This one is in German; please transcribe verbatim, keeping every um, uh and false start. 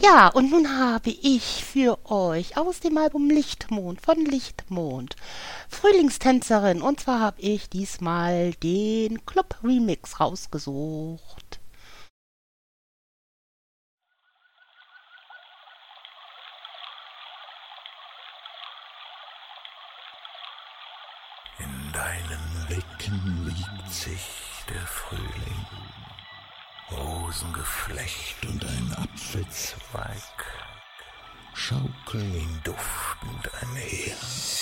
Ja, und nun habe ich für euch aus dem Album Lichtmond von Lichtmond Frühlingstänzerin. Und zwar habe ich diesmal den Club Remix rausgesucht. In deinen Blicken liegt sich der Frühling, Rosengeflecht und ein Apfelzweig schaukeln ihn duftend einher.